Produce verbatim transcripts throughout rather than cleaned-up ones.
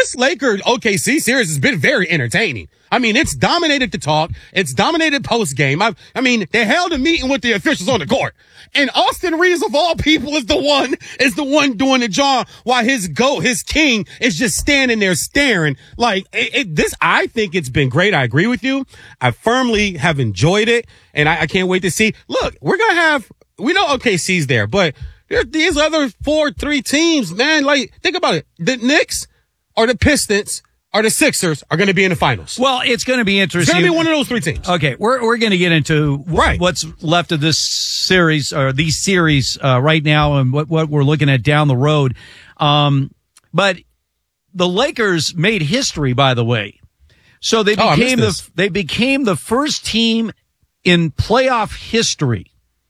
this Laker O K C series has been very entertaining. I mean, it's dominated the talk. It's dominated post game. I, I mean, they held a meeting with the officials on the court, and Austin Reeves of all people is the one is the one doing the job, while his goat, his king, is just standing there staring. Like it, it, this, I think it's been great. I agree with you. I firmly have enjoyed it, and I, I can't wait to see. Look, we're gonna have. We know O K C's there, but there's these other four, three teams, man. Like, think about it. The Knicks or the Pistons or the Sixers are going to be in the finals. Well, it's going to be interesting. It's going to be one of those three teams. Okay, we're we're going to get into w- right. what's left of this series or these series uh, right now, and what what we're looking at down the road. Um, but the Lakers made history, by the way. So they oh, became the they became the first team in playoff history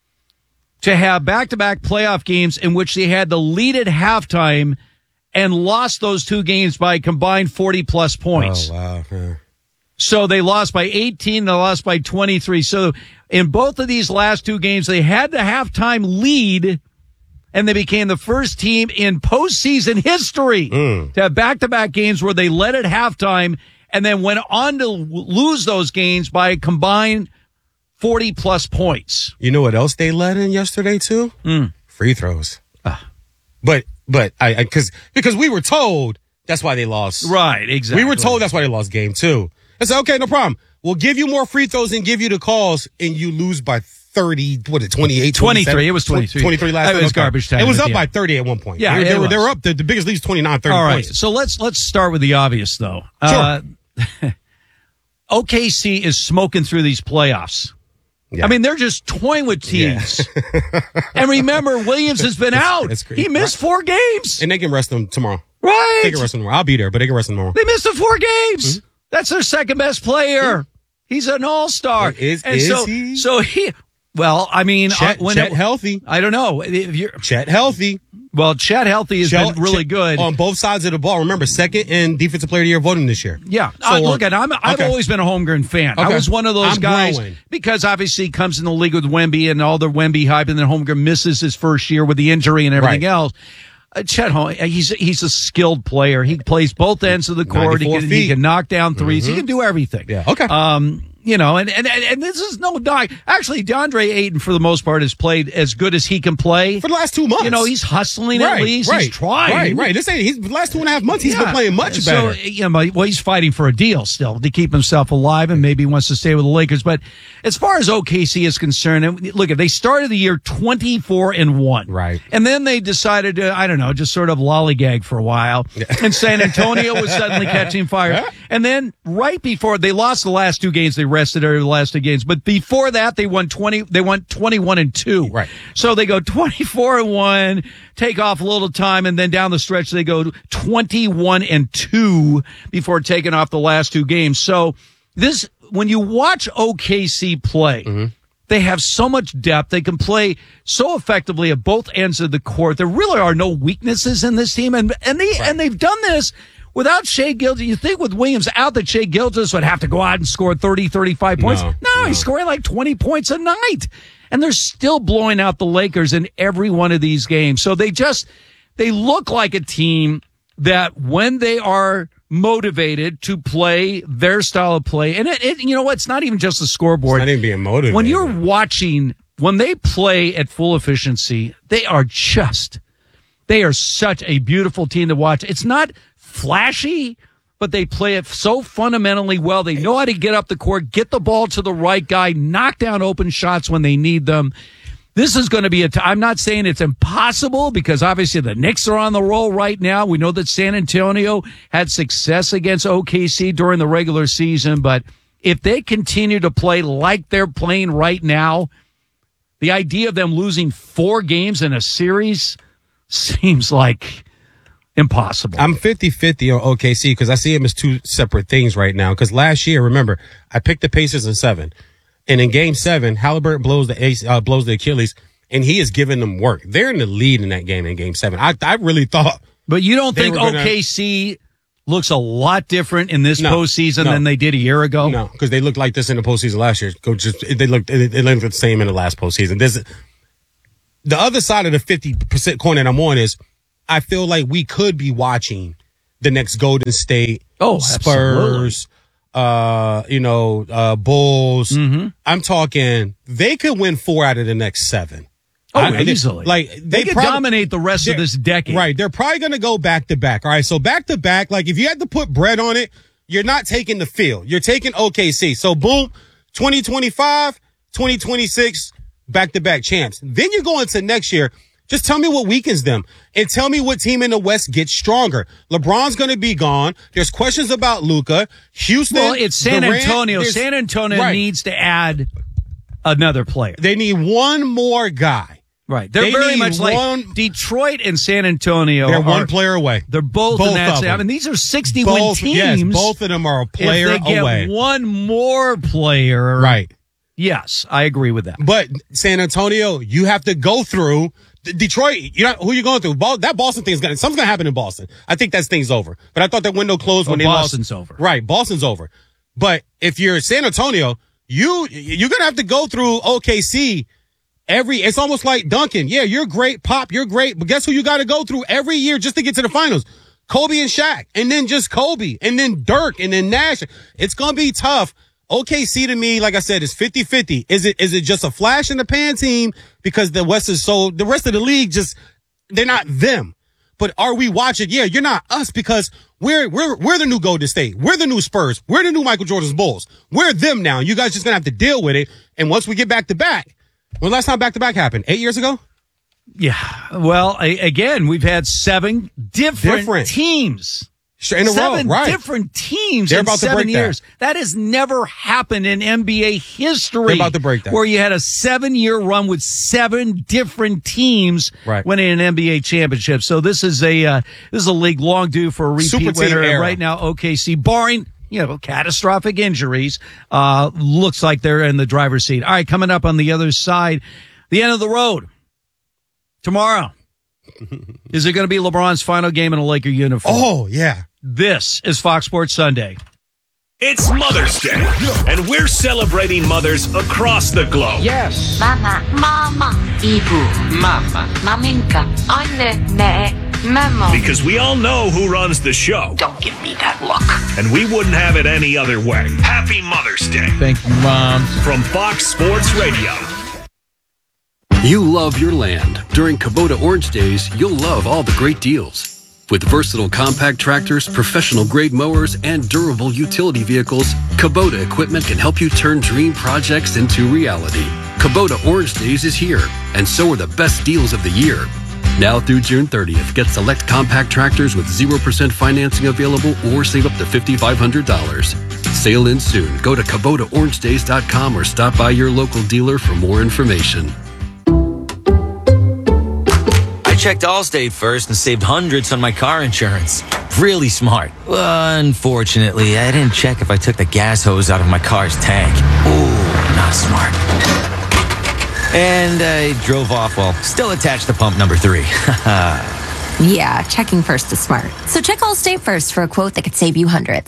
to have back-to-back playoff games in which they had the lead at halftime and lost those two games by combined forty-plus points. Oh, wow. Yeah. So they lost by eighteen, they lost by twenty-three. So in both of these last two games, they had the halftime lead, and they became the first team in postseason history mm. to have back-to-back games where they led at halftime and then went on to lose those games by a combined forty-plus points. You know what else they led in yesterday, too? Mm. Free throws. Uh. But, but, I, I, cause, because we were told that's why they lost. Right, exactly. We were told that's why they lost game two. I said, okay, no problem. We'll give you more free throws and give you the calls, and you lose by thirty, what is it, twenty-eight, twenty-three. It was twenty-three. twenty-three last time. It was okay. garbage time. It was up yeah. by thirty at one point. Yeah, they, they, it were, they was. were up. The, the biggest lead is twenty-nine, thirty All right, points. so let's, let's start with the obvious, though. Sure. Uh, O K C is smoking through these playoffs. Yeah. I mean, they're just toying with teams. Yeah. And remember, Williams has been that's, out. That's he missed four games. And they can rest them tomorrow. Right. They can rest them tomorrow. I'll be there, but they can rest them tomorrow. They missed the four games. Mm-hmm. That's their second best player. Mm-hmm. He's an all-star. Is, and is so, he? So he, well, I mean, Chet, when Chet it, healthy. I don't know. If you're, Chet healthy. Well, Chet healthy has Chet, been really Chet, good. On both sides of the ball. Remember, second and defensive player of the year voting this year. Yeah. So, uh, look, at I'm, I've okay. always been a Holmgren fan. Okay. I was one of those I'm guys growing. because obviously he comes in the league with Wemby and all the Wemby hype, and then Holmgren misses his first year with the injury and everything right. else. Uh, Chet Holmgren, he's he's a skilled player. He plays both ends of the court. He can, he can knock down threes. Mm-hmm. He can do everything. Yeah. Okay. Um, you know, and, and, and this is no dog. Actually, DeAndre Ayton, for the most part, has played as good as he can play. For the last two months. You know, he's hustling right, at least. Right, he's trying. Right, right. This ain't, he's, the last two and a half months, he's yeah. been playing much so, better. You know, well, he's fighting for a deal still to keep himself alive, and maybe he wants to stay with the Lakers. But as far as O K C is concerned, and look, they started the year twenty-four and one. Right. And then they decided to, I don't know, just sort of lollygag for a while. Yeah. And San Antonio was suddenly catching fire. Yeah. And then right before, they lost the last two games, they rested over the last two games. But before that, they won twenty, they won twenty-one and two. Right. So they go twenty-four and one, take off a little time, and then down the stretch, they go twenty-one and two before taking off the last two games. So this, when you watch O K C play, mm-hmm. they have so much depth. They can play so effectively at both ends of the court. There really are no weaknesses in this team. And, and they, right. and they've done this without Shai Gilgeous. You think with Williams out that Shai Gilgeous would have to go out and score thirty, thirty-five points. No, no, no, he's scoring like twenty points a night. And they're still blowing out the Lakers in every one of these games. So they just, they look like a team that when they are motivated to play their style of play, and it, it you know what, it's not even just the scoreboard. It's not even being motivated. When you're watching, when they play at full efficiency, they are just, they are such a beautiful team to watch. It's not flashy, but they play it so fundamentally well. They know how to get up the court, get the ball to the right guy, knock down open shots when they need them. This is going to be a t- I'm not saying it's impossible because obviously the Knicks are on the roll right now. We know that San Antonio had success against O K C during the regular season, but if they continue to play like they're playing right now, the idea of them losing four games in a series seems like impossible. I'm fifty-fifty on O K C because I see them as two separate things right now. Because last year, remember, I picked the Pacers in seven. And in game seven, Halliburton blows the ace, uh, blows the Achilles, and he is giving them work. They're in the lead in that game in game seven. I, I really thought. But you don't think gonna, O K C looks a lot different in this no, postseason no, than they did a year ago? No, because they looked like this in the postseason last year. Go just they looked they, they looked the same in the last postseason. This, the other side of the fifty percent coin that I'm on is I feel like we could be watching the next Golden State, oh, Spurs, uh, you know, uh, Bulls. Mm-hmm. I'm talking they could win four out of the next seven. Oh, I, easily. Like they, they could prob- dominate the rest of this decade. Right. They're probably going to go back to back. All right. So back to back, like if you had to put bread on it, you're not taking the field. You're taking O K C. So boom, twenty twenty-five, twenty twenty-six, back to back champs. Then you go into next year. Just tell me what weakens them and tell me what team in the West gets stronger. LeBron's going to be gone. There's questions about Luka. Houston. Well, it's San Durant, Antonio. San Antonio right. needs to add another player. They need one more guy. Right. They're They very need much like one- Detroit and San Antonio. They're are, one player away. They're both, Both in that of same. I them. mean, these are sixty-win Both, teams. yes, both of them are a player if they get away. one more player. Right. Yes, I agree with that. But San Antonio, you have to go through D- Detroit. You know who you going through? Ball, that Boston thing is going to, something's going to happen in Boston. I think that thing's over. But I thought that window closed when Oh, they Boston's lost. over. Right. Boston's over. But if you're San Antonio, you, you're going to have to go through O K C every, it's almost like Duncan. Yeah, you're great. Pop, you're great. But guess who you got to go through every year just to get to the finals? Kobe and Shaq. And then just Kobe. And then Dirk. And then Nash. It's going to be tough. O K C to me, like I said, is fifty-fifty. Is it, is it just a flash in the pan team because the West is so, the rest of the league just, they're not them. But are we watching? Yeah, you're not us because we're, we're, we're the new Golden State. We're the new Spurs. We're the new Michael Jordan's Bulls. We're them now. You guys just gonna have to deal with it. And once we get back to back, when last time back to back happened? Eight years ago? Yeah. Well, a- again, we've had seven different, Different. teams. In a seven row, right. different teams They're in about to seven break that. years. That. has never happened in N B A history. They're about to break that. Where you had a seven-year run with seven different teams Right. winning an N B A championship. So this is a uh, this is a league long due for a repeat Super team winner. And era. right now, O K C, barring you know catastrophic injuries, uh, looks like they're in the driver's seat. All right, coming up on the other side, the end of the road tomorrow. Is it going to be LeBron's final game in a Laker uniform? Oh, yeah. This is Fox Sports Sunday. It's Mother's Day, and we're celebrating mothers across the globe. Yes. Mama, mama, ibu, mama, maminka, anne, ne, memo. Because we all know who runs the show, Don't give me that look. and we wouldn't have it any other way. Happy Mother's Day Thank you, Mom. from Fox Sports Radio. You love your land. During Kubota Orange Days, you'll love all the great deals. With versatile compact tractors, professional-grade mowers, and durable utility vehicles, Kubota equipment can help you turn dream projects into reality. Kubota Orange Days is here, and so are the best deals of the year. Now through June thirtieth, get select compact tractors with zero percent financing available or save up to five thousand five hundred dollars. Sale ends soon. Go to Kubota Orange Days dot com or stop by your local dealer for more information. I checked Allstate first and saved hundreds on my car insurance. Really smart. Unfortunately, I didn't check if I took the gas hose out of my car's tank. Ooh, not smart. And I drove off while still attached to pump number three. Yeah, checking first is smart. So check Allstate first for a quote that could save you hundreds.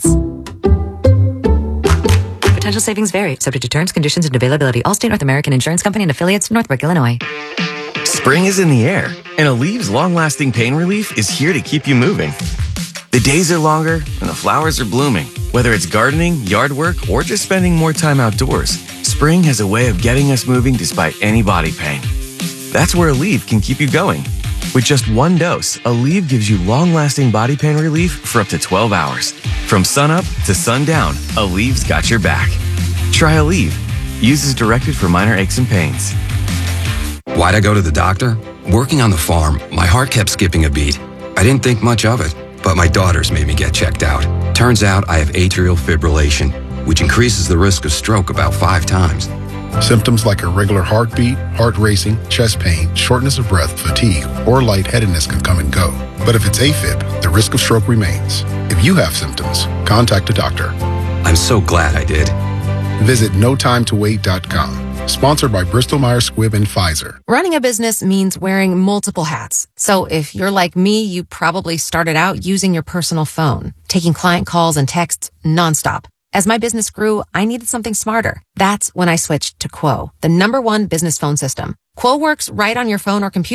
Potential savings vary, subject to terms, conditions, and availability. Allstate North American Insurance Company and affiliates, Northbrook, Illinois. Spring is in the air, and Alev's long-lasting pain relief is here to keep you moving. The days are longer, and the flowers are blooming. Whether it's gardening, yard work, or just spending more time outdoors, spring has a way of getting us moving despite any body pain. That's where Aleve can keep you going. With just one dose, Aleve gives you long-lasting body pain relief for up to twelve hours. From sunup to sundown, Aleve's got your back. Try Aleve. Use as directed for minor aches and pains. Why'd I go to the doctor? Working on the farm, my heart kept skipping a beat. I didn't think much of it, but my daughters made me get checked out. Turns out I have atrial fibrillation, which increases the risk of stroke about five times. Symptoms like irregular heartbeat, heart racing, chest pain, shortness of breath, fatigue, or lightheadedness can come and go. But if it's AFib, the risk of stroke remains. If you have symptoms, contact a doctor. I'm so glad I did. Visit no time to wait dot com. Sponsored by Bristol Myers Squibb and Pfizer. Running a business means wearing multiple hats. So if you're like me, you probably started out using your personal phone, taking client calls and texts nonstop. As my business grew, I needed something smarter. That's when I switched to Quo, the number one business phone system. Quo works right on your phone or computer.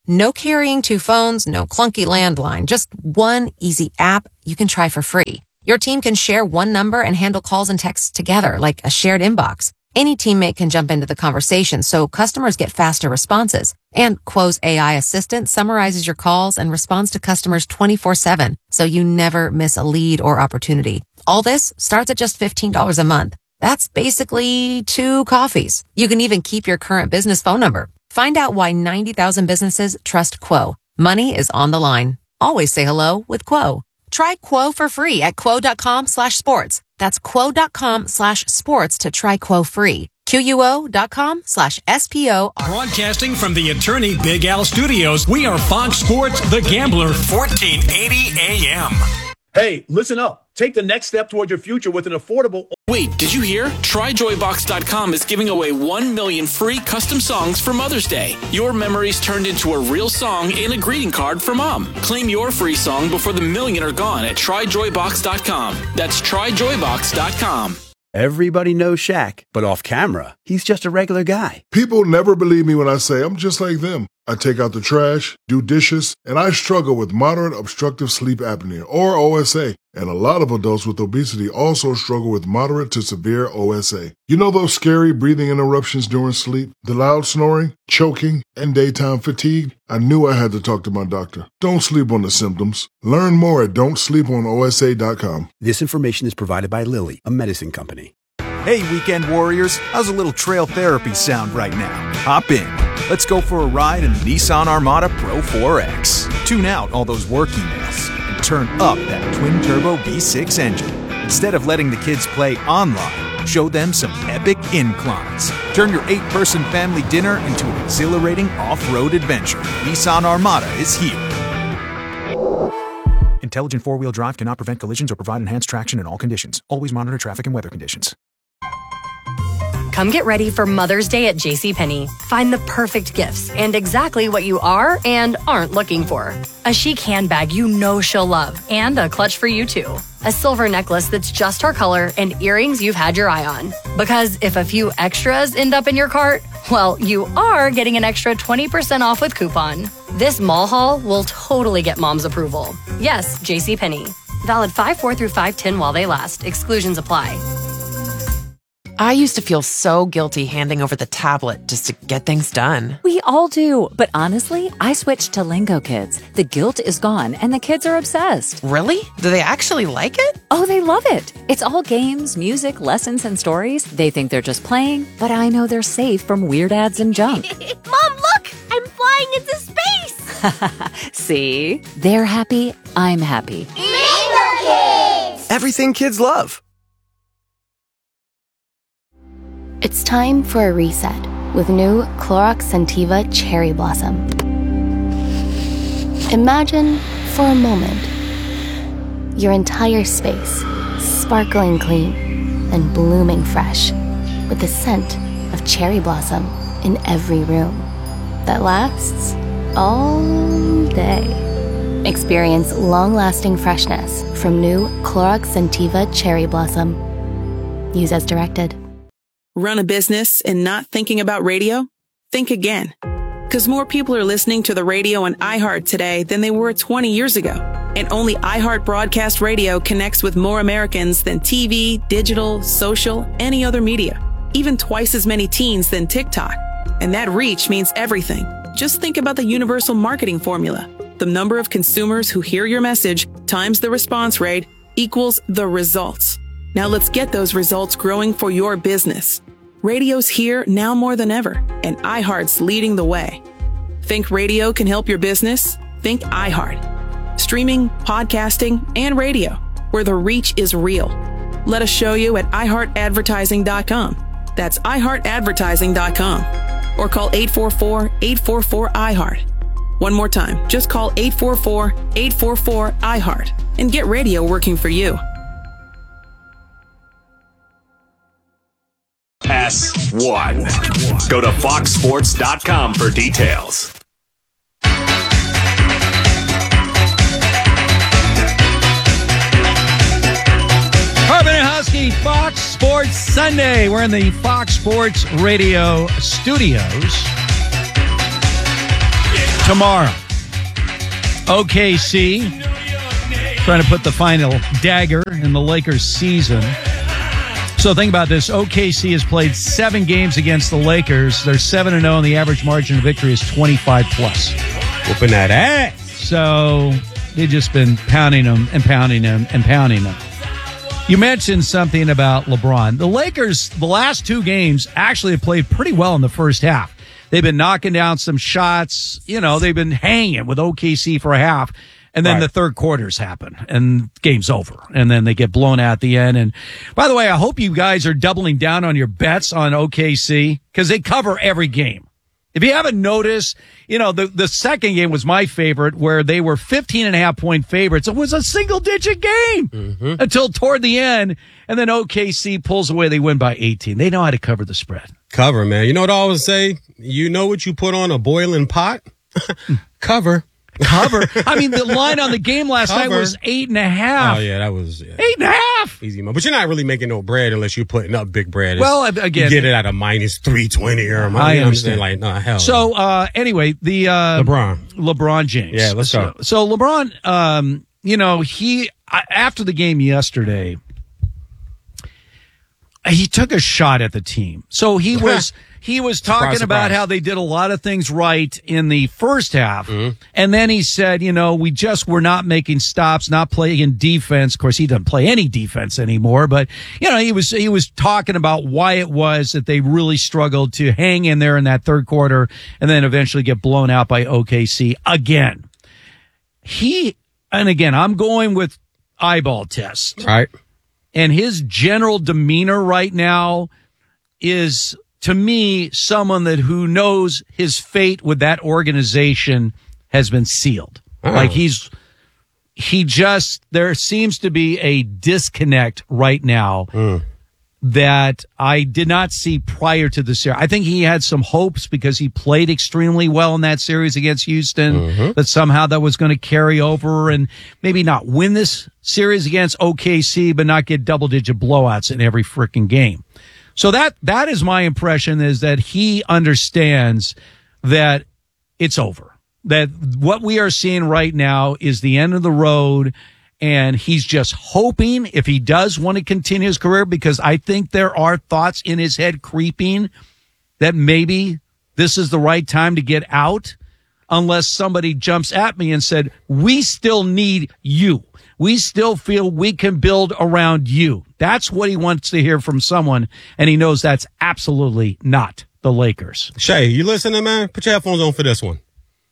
No carrying two phones, no clunky landline, just one easy app you can try for free. Your team can share one number and handle calls and texts together like a shared inbox. Any teammate can jump into the conversation so customers get faster responses. And Quo's A I assistant summarizes your calls and responds to customers twenty-four seven, so you never miss a lead or opportunity. All this starts at just fifteen dollars a month. That's basically two coffees. You can even keep your current business phone number. Find out why ninety thousand businesses trust Quo. Money is on the line. Always say hello with Quo. Try Quo for free at quo.com slash sports. That's quo.com slash sports to try Quo free. Q-U-O.com slash S-P-O. Broadcasting from the Attorney Big Al Studios, we are Fox Sports The Gambler, fourteen eighty A M. Hey, listen up. Take the next step toward your future with an affordable... Wait, did you hear? Try Joy Box dot com is giving away one million free custom songs for Mother's Day. Your memories turned into a real song and a greeting card for Mom. Claim your free song before the million are gone at Try Joy Box dot com. That's Try Joy Box dot com. Everybody knows Shaq, but off camera, he's just a regular guy. People never believe me when I say I'm just like them. I take out the trash, do dishes, and I struggle with moderate obstructive sleep apnea, or O S A. And a lot of adults with obesity also struggle with moderate to severe O S A. You know those scary breathing interruptions during sleep, the loud snoring, choking, and daytime fatigue? I knew I had to talk to my doctor. Don't sleep on the symptoms. Learn more at don't sleep on O S A dot com. This information is provided by Lilly, a medicine company. Hey, weekend warriors, how's a little trail therapy sound right now? Hop in. Let's go for a ride in the Nissan Armada Pro four X. Tune out all those work emails and turn up that twin-turbo V six engine. Instead of letting the kids play online, show them some epic inclines. Turn your eight-person family dinner into an exhilarating off-road adventure. Nissan Armada is here. Intelligent four-wheel drive cannot prevent collisions or provide enhanced traction in all conditions. Always monitor traffic and weather conditions. Come get ready for Mother's Day at JCPenney. Find the perfect gifts and exactly what you are and aren't looking for. A chic handbag you know she'll love and a clutch for you too. A silver necklace that's just her color and earrings you've had your eye on. Because if a few extras end up in your cart, well, you are getting an extra twenty percent off with coupon. This mall haul will totally get mom's approval. Yes, JCPenney. Valid five four through five ten while they last. Exclusions apply. I used to feel so guilty handing over the tablet just to get things done. We all do, but honestly, I switched to Lingo Kids. The guilt is gone, and the kids are obsessed. Really? Do they actually like it? Oh, they love it. It's all games, music, lessons, and stories. They think they're just playing, but I know they're safe from weird ads and junk. Mom, look! I'm flying into space! See? They're happy, I'm happy. Lingo Kids! Everything kids love. It's time for a reset with new Clorox Scentiva Cherry Blossom. Imagine, for a moment, your entire space sparkling clean and blooming fresh with the scent of cherry blossom in every room that lasts all day. Experience long-lasting freshness from new Clorox Scentiva Cherry Blossom. Use as directed. Run a business and not thinking about radio? Think again. Because more people are listening to the radio on iHeart today than they were twenty years ago. And only iHeart Broadcast Radio connects with more Americans than T V, digital, social, any other media. Even twice as many teens than TikTok. And that reach means everything. Just think about the universal marketing formula. The number of consumers who hear your message times the response rate equals the results. Now let's get those results growing for your business. Radio's here now more than ever, and iHeart's leading the way. Think radio can help your business? Think iHeart. Streaming, podcasting, and radio, where the reach is real. Let us show you at i heart advertising dot com. That's i heart advertising dot com. Or call eight four four, eight four four, I heart. One more time, just call eight four four, eight four four, I heart and get radio working for you. S one. Go to fox sports dot com for details. Harbin and Husky, Fox Sports Sunday. We're in the Fox Sports Radio studios. tomorrow. O K C trying to put the final dagger in the Lakers season. So think about this. O K C has played seven games against the Lakers. They're seven and oh, and the average margin of victory is twenty-five plus. Whooping that ass. So they've just been pounding them and pounding them and pounding them. You mentioned something about LeBron. The Lakers, the last two games, actually have played pretty well in the first half. They've been knocking down some shots. You know, they've been hanging with O K C for a half. And then right. the third quarters happen and game's over. And then they get blown out at the end. And by the way, I hope you guys are doubling down on your bets on O K C because they cover every game. If you haven't noticed, you know, the, the second game was my favorite where they were fifteen and a half point favorites. It was a single digit game mm-hmm. until toward the end. And then O K C pulls away. They win by eighteen. They know how to cover the spread. Cover, man. You know what I always say? You know what you put on a boiling pot? Cover. Cover. I mean, the line on the game last Cover. night was eight and a half. Oh, yeah, that was yeah. eight and a half. Easy, man. But you're not really making no bread unless you're putting up big bread. It's, well, again, you get it at a minus three twenty or something. I understand. Like, no, hell. So, uh, anyway, the uh, LeBron, LeBron James. Yeah, let's so, go. So, LeBron, um, you know, he after the game yesterday, he took a shot at the team. So he was. He was talking surprise, about surprise. how they did a lot of things right in the first half. Mm-hmm. And then he said, you know, we just were not making stops, not playing defense. Of course, he doesn't play any defense anymore. But, you know, he was he was talking about why it was that they really struggled to hang in there in that third quarter and then eventually get blown out by O K C again. He, and again, I'm going with eyeball test. Right. And his general demeanor right now is, to me, someone that who knows his fate with that organization has been sealed. Oh. Like he's, he just, there seems to be a disconnect right now mm. that I did not see prior to the series. I think he had some hopes because he played extremely well in that series against Houston, mm-hmm. that somehow that was going to carry over and maybe not win this series against O K C, but not get double digit blowouts in every freaking game. So that, that is my impression, is that he understands that it's over, that what we are seeing right now is the end of the road. And he's just hoping, if he does want to continue his career, because I think there are thoughts in his head creeping that maybe this is the right time to get out, unless somebody jumps at me and said, we still need you. We still feel we can build around you. That's what he wants to hear from someone, and he knows that's absolutely not the Lakers. Shay, you listening, man? Put your headphones on for this one.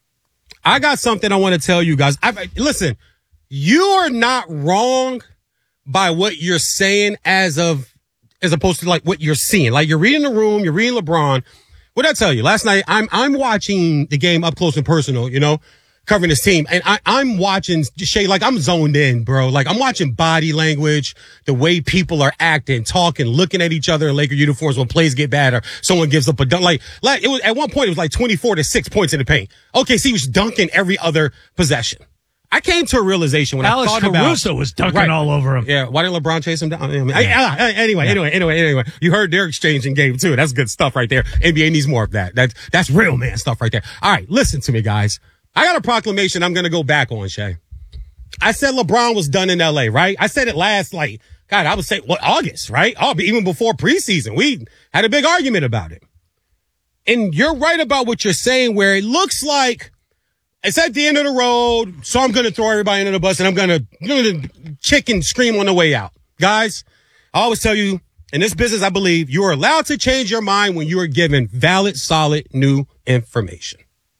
I got something I want to tell you guys. I, listen, you are not wrong by what you're saying as of, as opposed to like what you're seeing. Like you're reading the room, you're reading LeBron. What did I tell you? Last night, I'm, I'm watching the game up close and personal, you know, covering this team. And I, I'm watching Shay, like I'm zoned in, bro. Like I'm watching body language, the way people are acting, talking, looking at each other in Laker uniforms when plays get bad or someone gives up a dunk. Like, like it was at one point, it was like twenty-four to six points in the paint. Okay. So he was dunking every other possession. I came to a realization when Alex I thought about Caruso was dunking right, all over him. Yeah. Why didn't LeBron chase him down? I mean, I, I, anyway, Yeah. anyway, anyway, anyway, you heard their exchange in game two. That's good stuff right there. N B A needs more of that. That's, that's real man stuff right there. All right. Listen to me, guys. I got a proclamation I'm going to go back on, Shay. I said LeBron was done in L A, right? I said it last, like, God, I would say, what, August, right? Oh, even before preseason. We had a big argument about it. And you're right about what you're saying, where it looks like it's at the end of the road, so I'm going to throw everybody under the bus and I'm going to chicken scream on the way out. Guys, I always tell you, in this business, I believe you are allowed to change your mind when you are given valid, solid, new information.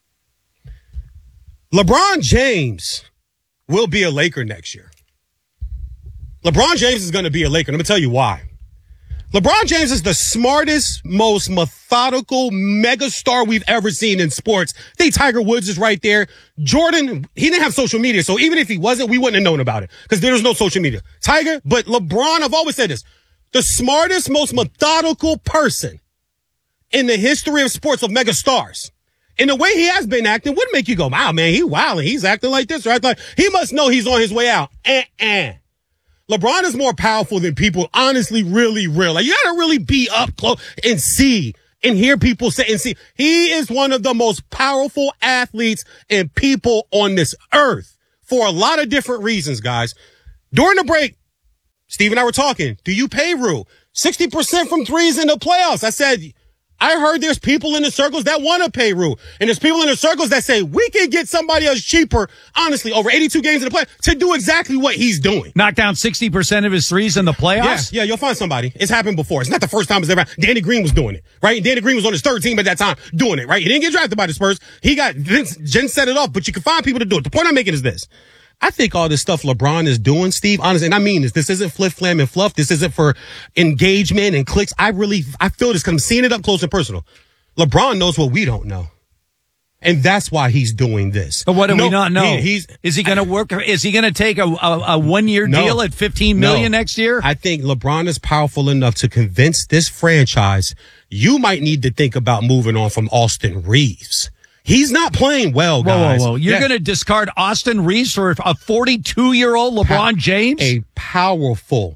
LeBron James will be a Laker next year. LeBron James is going to be a Laker. Let me tell you why. LeBron James is the smartest, most methodical megastar we've ever seen in sports. I think Tiger Woods is right there. Jordan, he didn't have social media, so even if he wasn't, we wouldn't have known about it because there was no social media. Tiger, but LeBron, I've always said this, the smartest, most methodical person in the history of sports of megastars. And the way he has been acting would make you go, wow, man, he wilding. He's acting like this, right? Like, he must know he's on his way out. Uh-uh. LeBron is more powerful than people honestly really realize. You gotta really be up close and see and hear people say, and see, he is one of the most powerful athletes and people on this earth for a lot of different reasons, guys. During the break, Steve and I were talking. Do you pay Rue? sixty percent from threes in the playoffs. I said, I heard there's people in the circles that want to pay Rue. And there's people in the circles that say we can get somebody else cheaper, honestly, over eighty-two games in the playoffs to do exactly what he's doing. Knock down sixty percent of his threes in the playoffs? Yeah, yeah, you'll find somebody. It's happened before. It's not the first time it's ever happened. Danny Green was doing it, right? Danny Green was on his third team at that time doing it, right? He didn't get drafted by the Spurs. He got, Vince, Jen set it off, but you can find people to do it. The point I'm making is this. I think all this stuff LeBron is doing, Steve, honestly, and I mean this, this isn't flip, flam, and fluff. This isn't for engagement and clicks. I really, I feel this because I'm seeing it up close and personal. LeBron knows what we don't know. And that's why he's doing this. But what do no, we not know? He, he's, is he going to work? Is he going to take a, a, a one-year no, deal at fifteen million no. next year? I think LeBron is powerful enough to convince this franchise you might need to think about moving on from Austin Reeves. He's not playing well, guys. Whoa, whoa, whoa. You're yeah. going to discard Austin Reeves for a forty-two-year-old LeBron pa- James? A powerful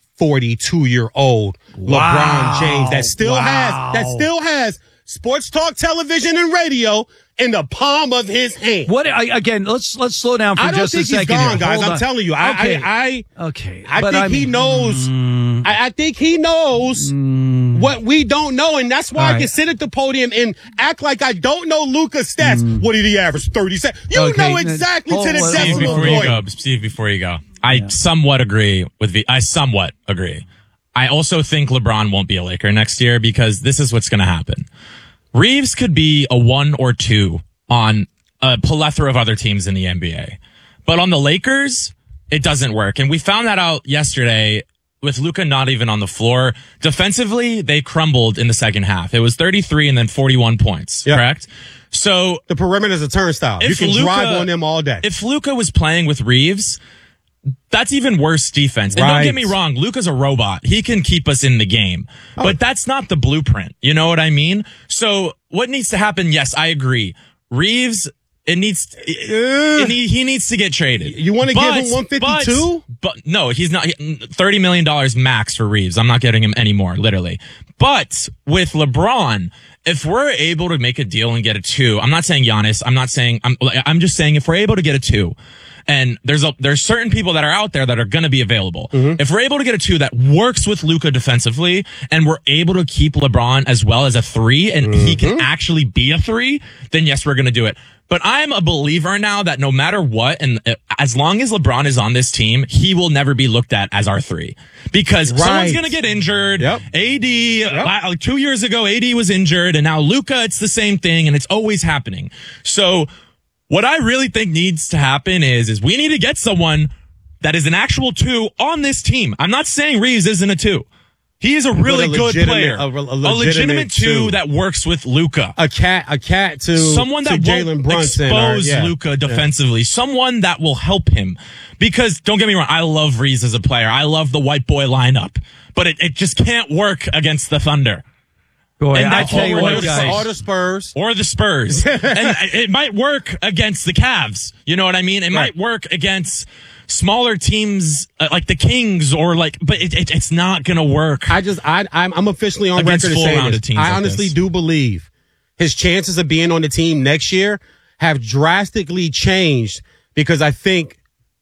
forty-two-year-old wow. LeBron James that still wow. has, that still has sports talk, television, and radio in the palm of his hand. What I, again? Let's let's slow down for I don't just think a second. he's gone, here. guys. Hold I'm on. telling you. I, okay. I, I, okay. I but think I mean, he knows. Mm, I, I think he knows mm, what we don't know, and that's why I right. can sit at the podium and act like I don't know Luka's stats. Mm. What did he average? thirty seconds. You okay. know exactly Hold to the on. decimal before point. you go, Steve, before you go, I yeah. somewhat agree with the. I somewhat agree. I also think LeBron won't be a Laker next year because this is what's going to happen. Reeves could be a one or two on a plethora of other teams in the N B A. But on the Lakers, it doesn't work. And we found that out yesterday with Luka not even on the floor. Defensively, they crumbled in the second half. It was thirty-three and then forty-one points, yep. correct? So the perimeter is a turnstile. You can Luka, drive on them all day. If Luka was playing with Reeves, that's even worse defense. And right. don't get me wrong, Luka's a robot. He can keep us in the game. Oh. But that's not the blueprint. You know what I mean? So what needs to happen? Yes, I agree. Reeves, it needs, it, it need, he needs to get traded. You want to give him one fifty-two? But, but no, he's not, thirty million dollars max for Reeves. I'm not getting him anymore, literally. But with LeBron, if we're able to make a deal and get a two, I'm not saying Giannis, I'm not saying, I'm, I'm just saying if we're able to get a two, and there's a, there's certain people that are out there that are going to be available. Mm-hmm. If we're able to get a two that works with Luka defensively and we're able to keep LeBron as well as a three and mm-hmm. he can actually be a three, then yes, we're going to do it. But I'm a believer now that no matter what, and as long as LeBron is on this team, he will never be looked at as our three because right. someone's going to get injured. Yep. A D, yep. uh, two years ago, A D was injured and now Luka, it's the same thing and it's always happening. So, what I really think needs to happen is, is we need to get someone that is an actual two on this team. I'm not saying Reeves isn't a two. He is a really a good player. A, a, legitimate, a legitimate two, two that works with Luka. A cat, a cat to someone that to won't Jalen Brunson expose or, yeah. Luka defensively. Yeah. Someone that will help him. Because don't get me wrong, I love Reeves as a player. I love the white boy lineup, but it, it just can't work against the Thunder. Boy, and I tell you what, guys. Or the Spurs. Or the Spurs. And it might work against the Cavs. You know what I mean? It right. might work against smaller teams uh, like the Kings or like, but it, it, it's not going to work. I just, I, I'm, I'm officially on record to say this. I like honestly this. do believe his chances of being on the team next year have drastically changed because I think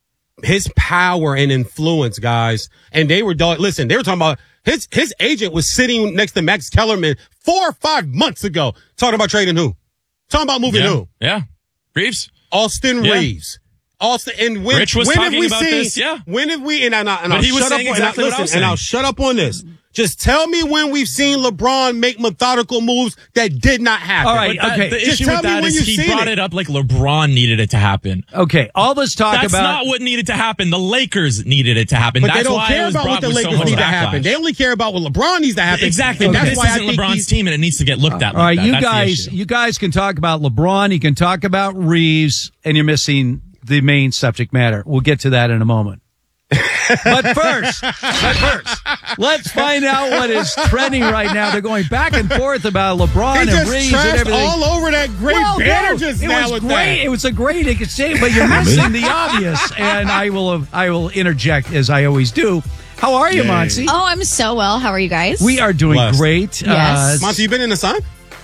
his power and influence, guys, and they were, listen, they were talking about His his agent was sitting next to Max Kellerman four or five months ago talking about trading who? Talking about moving yeah. who? Yeah. Reeves. Austin yeah. Reeves. Austin and when, Rich was when talking have we about seen, this, yeah. When have we and, I, and, I, and but I'll he was shut up saying on, exactly and, I, what I was listen, and I'll shut up on this. Just tell me when we've seen LeBron make methodical moves that did not happen. All right, but okay. The Just issue tell with me that when is you've he seen brought it. it up like LeBron needed it to happen. Okay, all this talk That's about not what needed to happen. The Lakers needed it to happen. But that's they don't why care it was about what the with Lakers so much need to backlash. happen. They only care about what LeBron needs to happen. Exactly. And Okay. that's This why isn't I think LeBron's he's, team, and it needs to get looked at. All like right, that. you That's guys, you guys can talk about LeBron. You can talk about Reeves, and you're missing the main subject matter. We'll get to that in a moment. But first, but first, let's find out what is trending right now. They're going back and forth about LeBron He and just Reeves and trashed everything. all over that great Well, banner no, just it now was with great. that. It was a great exchange, but you're missing the obvious. And I will, I will interject as I always do. How are you, Yay. Monty? Oh, I'm so well. How are you guys? We are doing Blessed. great. Yes. Monty, you been in the sun?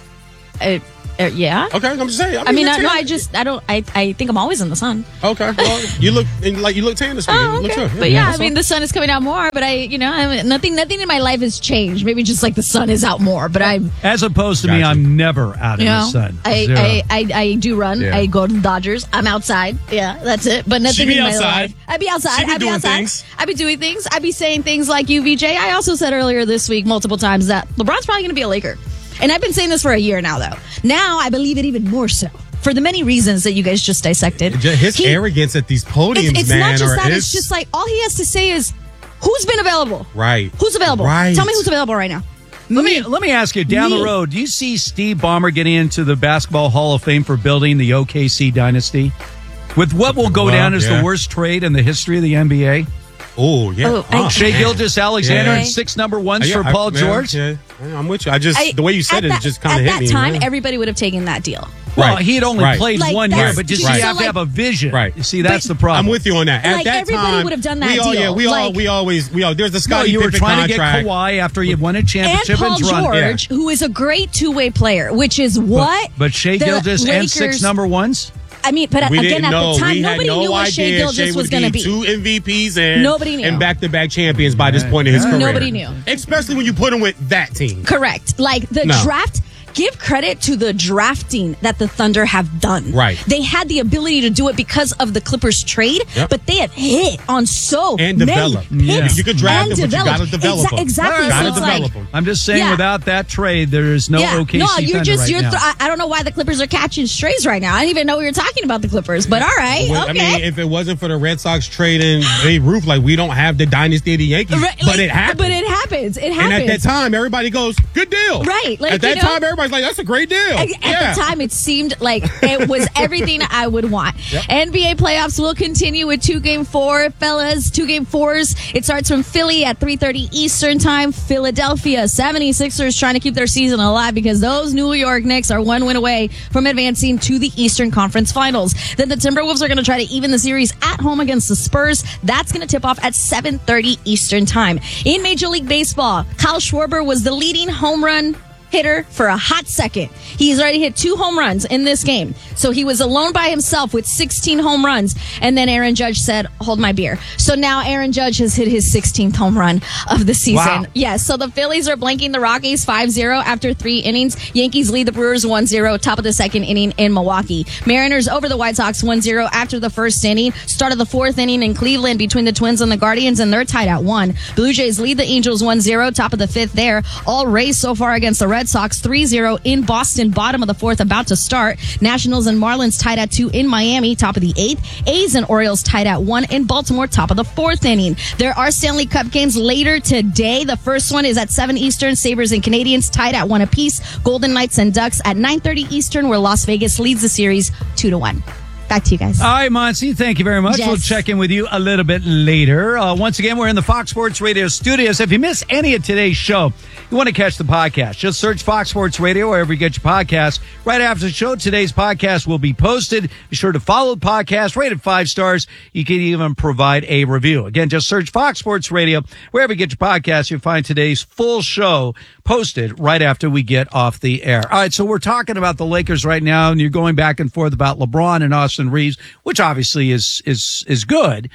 Uh, uh, yeah. Okay, I'm just saying. I mean, you're I, no, tan. I just, I don't, I, I think I'm always in the sun. Okay, well, you look like you look tan this weekend. Oh, You look okay. good. But yeah, I that's mean, all. the sun is coming out more, but I, you know, I, nothing, nothing in my life has changed. Maybe just like the sun is out more, but I'm, As opposed to me, Gotcha. I'm never out in you know, the sun. I, Zero. I, I, I do run. Yeah. I go to the Dodgers. I'm outside. Yeah, that's it. But nothing She be in my outside. life. I'd be outside. She be I'd be doing outside. things. I'd be doing things. I'd be saying things like you, V J. I also said earlier this week multiple times that LeBron's probably going to be a Laker. And I've been saying this for a year now, though. Now I believe it even more so. For the many reasons that you guys just dissected. His He- arrogance at these podiums, It's, it's man. not just or that. It's his- just like all he has to say is, "Who's been available? right. Who's available? Right. Tell me who's available right now." Let me let me ask you down Me. the road. Do you see Steve Ballmer getting into the Basketball Hall of Fame for building the O K C dynasty with what will go Well, down as yeah. the worst trade in the history of the N B A? Oh yeah. Oh, I- Uh, Shea man. Gilgeous Alexander Yeah. and six number ones Yeah, for I- Paul man, George. Yeah, Yeah, I'm with you. I just I- the way you said at it, that- it just kind of at hit that me. time, man. everybody would have taken that deal. Well, Right. he had only Right. played Like, one that's- year, but just so, you have like- to have a vision. Right. You see, that's But the problem. I'm with you on that. At Like, that everybody time, would have done that we all, deal. Yeah, we all, Like- we always, we all. There's a No, Scottie you were Pippen trying contract. to get Kawhi after you won a And championship Paul and run. George, who is a great two-way player, which is what. But Shea the Gilgeous and six Lakers- number ones. I mean, but we again, didn't at know. the time, we had nobody no knew what Shea idea Gilgeous Shea was would going to be be. two M V Ps and Nobody knew. and back-to-back champions by this point in his career. Nobody knew. Especially when you put him with that team. Correct. Like the No. draft. Give credit to the drafting that the Thunder have done. Right. They had the ability to do it because of the Clippers trade, Yep. but they have hit on so And many develop. picks Yeah. You could draft and them, but you develop. gotta develop Exa- them. Exactly. Gotta So it's develop like, them. I'm just saying, Yeah. without that trade, there is no yeah. O K C no, Thunder you're just right you're. now. Th- I I don't know why the Clippers are catching strays right now. I didn't even know we were talking about the Clippers, but all right, Well, okay. I mean, if it wasn't for the Red Sox trading Babe Ruth, like we don't have the dynasty of the Yankees, Right, but like, it happened. But it happens. It and happens. at that time, everybody goes, "Good deal." Right, like, at that you know- time, everybody's like, "That's a great deal." At, yeah. at the time, it seemed like it was everything I would want. Yep. N B A playoffs will continue with two game four, fellas. Two game fours. It starts from Philly at three thirty Eastern time. Philadelphia seventy-sixers trying to keep their season alive because those New York Knicks are one win away from advancing to the Eastern Conference Finals. Then the Timberwolves are going to try to even the series at home against the Spurs. That's going to tip off at seven thirty Eastern time. In Major League Baseball, Kyle Schwarber was the leading home run hitter for a hot second. He's already hit two home runs in this game. So he was alone by himself with sixteen home runs. And then Aaron Judge said, hold my beer. So now Aaron Judge has hit his sixteenth home run of the season. Wow. Yes. Yeah, so the Phillies are blanking the Rockies five zero after three innings. Yankees lead the Brewers one zero, top of the second inning in Milwaukee. Mariners over the White Sox one zero after the first inning. Start of the fourth inning in Cleveland between the Twins and the Guardians, and they're tied at one. Blue Jays lead the Angels one zero, top of the fifth there. All Rays so far against the Red Sox three zero in Boston, bottom of the fourth, about to start. Nationals and Marlins tied at two in Miami, top of the eighth. A's and Orioles tied at one in Baltimore, top of the fourth inning. There are Stanley Cup games later today. The first one is at seven Eastern. Sabres and Canadians tied at one apiece. Golden Knights and Ducks at nine thirty Eastern, where Las Vegas leads the series two to one. Back to you guys. All right, Monty, thank you very much. Yes. We'll check in with you a little bit later. Uh, once again, we're in the Fox Sports Radio studios. If you miss any of today's show, you want to catch the podcast, just search Fox Sports Radio wherever you get your podcasts. Right after the show, today's podcast will be posted. Be sure to follow the podcast, rate it five stars. You can even provide a review. Again, just search Fox Sports Radio wherever you get your podcasts. You'll find today's full show posted right after we get off the air. All right, so we're talking about the Lakers right now, and you're going back and forth about LeBron and Austin Reeves, which obviously is is is good.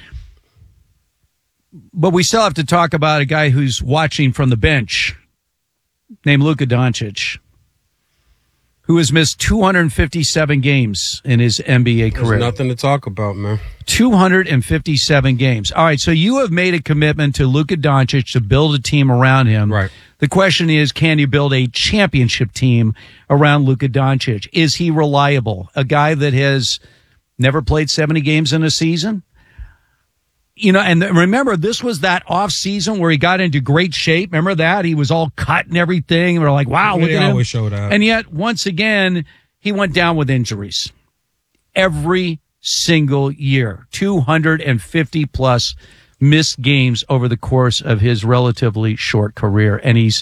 But we still have to talk about a guy who's watching from the bench named Luka Doncic, who has missed two hundred fifty-seven games in his N B A career. There's nothing to talk about, man. two hundred fifty-seven games. All right, so you have made a commitment to Luka Doncic to build a team around him. Right. The question is, can you build a championship team around Luka Doncic? Is he reliable? A guy that has never played seventy games in a season? You know, and remember, this was that off season where he got into great shape. Remember that? He was all cut and everything. We're like, wow, look They at him. always show that. And yet, once again, he went down with injuries. Every single year, two hundred fifty plus missed games over the course of his relatively short career. And he's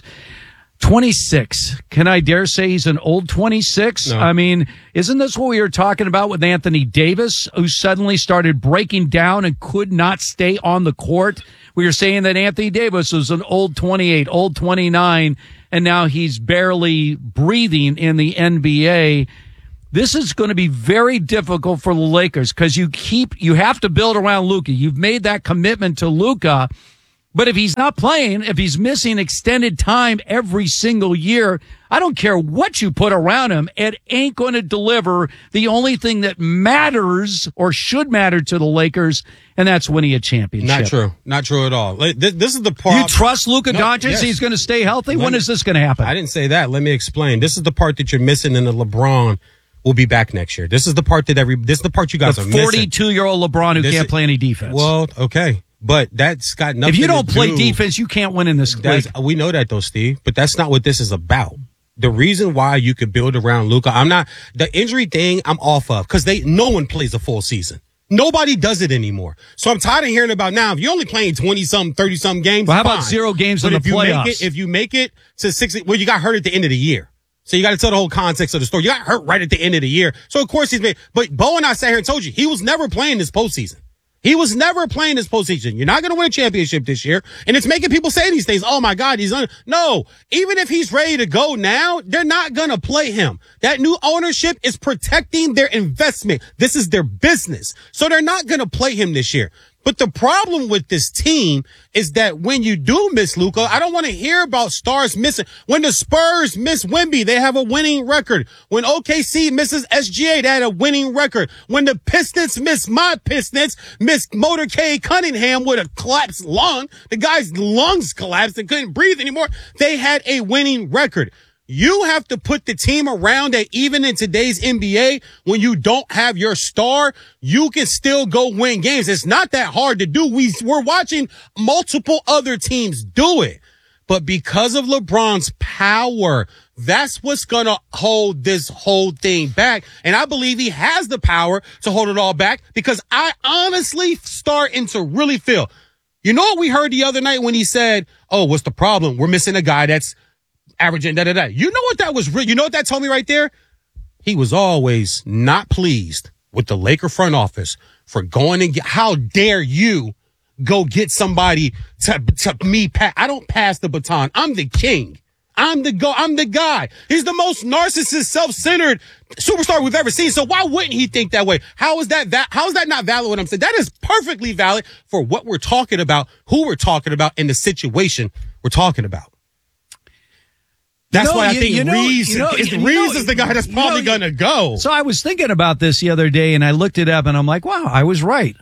twenty-six. Can I dare say he's an old twenty-six? No. I mean, isn't this what we were talking about with Anthony Davis, who suddenly started breaking down and could not stay on the court? We were saying that Anthony Davis was an old twenty-eight, old twenty-nine, and now he's barely breathing in the N B A. This is going to be very difficult for the Lakers because you keep, you have to build around Luka. You've made that commitment to Luka. But if he's not playing, if he's missing extended time every single year, I don't care what you put around him, it ain't going to deliver the only thing that matters or should matter to the Lakers, and that's winning a championship. Not true. Not true at all. Like, This, this is the part. You trust Luka No, Doncic? yes. He's going to stay healthy? Let When me- is this going to happen? I didn't say that. Let me explain. This is the part that you're missing in the LeBron will be back next year. This is the part that every, this is the part you guys The are missing. forty-two-year-old LeBron who This can't is- play any defense. Well, okay. But that's got nothing if you to don't play do- defense, you can't win in this league. That's, we know that though, Steve, but that's not what this is about. The reason why you could build around Luka, I'm not, the injury thing I'm off of because they, no one plays a full season. Nobody does it anymore. So I'm tired of hearing about now. If you're only playing twenty something, thirty something games, Well, how about fine. zero games But in if the you playoffs? Make it, if you make it to sixty, well, you got hurt at the end of the year. So you got to tell the whole context of the story. You got hurt right at the end of the year. So of course he's been, but Bo and I sat here and told you he was never playing this postseason. He was never playing this postseason. You're not going to win a championship this year. And it's making people say these things. Oh my God, he's on. No, even if he's ready to go now, they're not going to play him. That new ownership is protecting their investment. This is their business. So they're not going to play him this year. But the problem with this team is that when you do miss Luka, I don't want to hear about stars missing. When the Spurs miss Wemby, they have a winning record. When O K C misses S G A, they had a winning record. When the Pistons miss my Pistons, miss Motorcade Cunningham with a collapsed lung, the guy's lungs collapsed and couldn't breathe anymore, they had a winning record. You have to put the team around that even in today's N B A, when you don't have your star, you can still go win games. It's not that hard to do. We, we're watching multiple other teams do it. But because of LeBron's power, that's what's going to hold this whole thing back. And I believe he has the power to hold it all back because I honestly starting to really feel, you know what we heard the other night when he said, oh, what's the problem? We're missing a guy that's averaging da da da. You know what that was? Re- you know what that told me right there? He was always not pleased with the Laker front office for going and get. How dare you go get somebody to to me? Pa- I don't pass the baton. I'm the king. I'm the go. I'm the guy. He's the most narcissist, self-centered superstar we've ever seen. So why wouldn't he think that way? How is that? Va- how is that not valid? What I'm saying, that is perfectly valid for what we're talking about, who we're talking about, and the situation we're talking about. That's You know, why I you- think you know- Reeves, you know- is, you Reeves know- is the guy that's you probably know- going to go. So I was thinking about this the other day, and I looked it up, and I'm like, wow, I was right.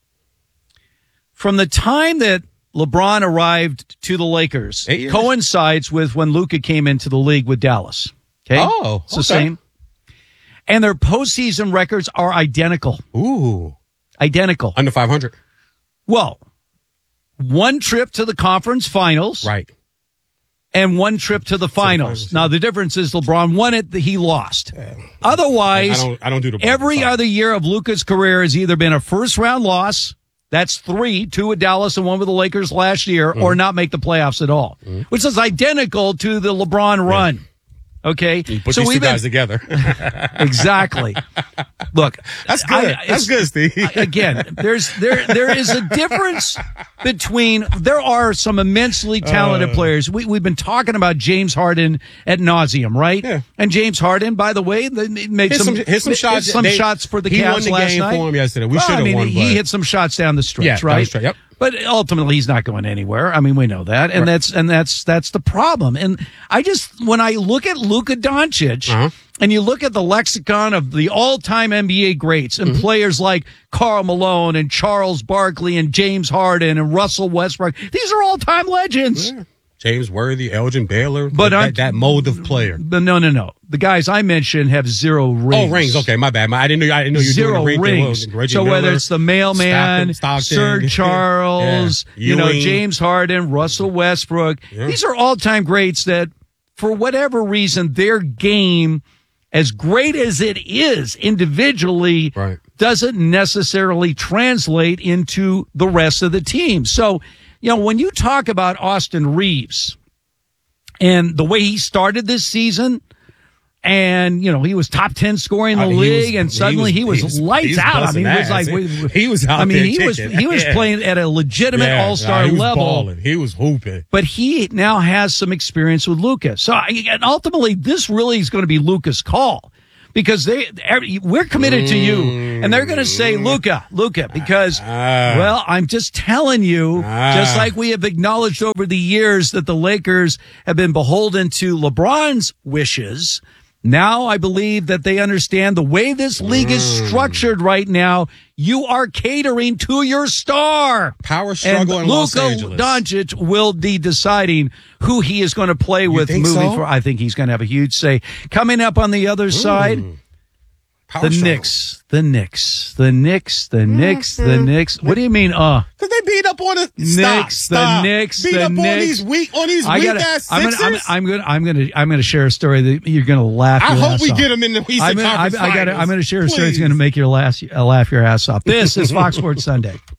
From the time that LeBron arrived to the Lakers coincides with when Luka came into the league with Dallas. Okay? Oh, It's the okay. same. And their postseason records are identical. Ooh. Identical. Under five hundred. Well, one trip to the conference finals. Right. And one trip to the finals. Now, the difference is LeBron won it, he lost. Otherwise, I don't, I don't do the every sorry. other year of Luka's career has either been a first round loss, that's three, two with Dallas and one with the Lakers last year, Mm-hmm. or not make the playoffs at all, which is identical to the LeBron run. Okay. You put so these two we've been- guys together. Exactly. Look, That's good. I- That's it's- good, Steve. I- Again, there's there there is a difference between there are some immensely talented Uh. players. We we've been talking about James Harden ad nauseum, right? Yeah. And James Harden, by the way, they made Hit some some- hit some hit shots. some They- shots for the he Cavs won the last game night for him yesterday. We Well, should have I mean, won, He but- hit some shots down the stretch, Yeah, down right? the stretch, yep. But ultimately, he's not going anywhere. I mean, we know that, and Right. that's and that's that's the problem. And I just when I look at Luka Doncic, Uh-huh. and you look at the lexicon of the all-time N B A greats and Mm-hmm. players like Karl Malone and Charles Barkley and James Harden and Russell Westbrook, these are all-time legends. Yeah. James Worthy, Elgin Baylor, But that, I'm- that mold of player. But no, no, no. The guys I mentioned have zero rings. Oh, rings. Okay, my bad. My, I didn't know. I didn't know you were Zero doing a ring thing. rings. Well, Reggie So whether Miller, it's the mailman, Stockton, Sir Stockton, Charles, yeah. you know, Ewing. James Harden, Russell Westbrook, Yeah. these are all-time greats that, for whatever reason, their game, as great as it is individually, Right. doesn't necessarily translate into the rest of the team. So, you know, when you talk about Austin Reeves and the way he started this season, and, you know, he was top ten scoring in the I mean, league, was, and suddenly he was, he was, he was lights he was out. I mean, it was like, ass. he was out I mean, there he was, kicking. he was yeah. playing at a legitimate yeah, all-star nah, he was level. balling. He was hooping. But he now has some experience with Luka. So and ultimately, this really is going to be Luka's call, because they, we're committed to you, and they're going to say, Luka, Luka, because, uh, well, I'm just telling you, uh, just like we have acknowledged over the years that the Lakers have been beholden to LeBron's wishes. Now I believe that they understand the way this league is structured right now. You are catering to your star. Power struggle and in Los Luka Angeles. Doncic will be deciding who he is going to play You with think moving so? forward. I think he's going to have a huge say. Coming up on the other side, Power the struggle. Knicks, the Knicks, the Knicks, the Knicks, the Knicks. What do you mean, uh? Because they beat up on the stop, Knicks, stop. the Knicks, beat the up Knicks. on these weak on these I weak gotta, ass I'm Sixers. gonna, I'm, I'm gonna, I'm gonna, I'm gonna share a story that you're gonna laugh. I your hope ass we off. get them in the Eastern I'm gonna, Conference I, I gotta, Finals. I'm gonna share a story that's Please. gonna make your laugh, uh, laugh your ass off. This is Fox Sports Sunday.